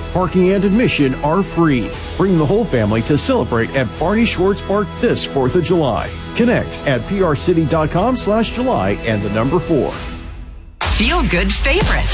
Parking and admission are free. Bring the whole family to celebrate at Barney Schwartz Park this 4th of July. Connect at prcity.com/July and the number 4. Feel good favorite.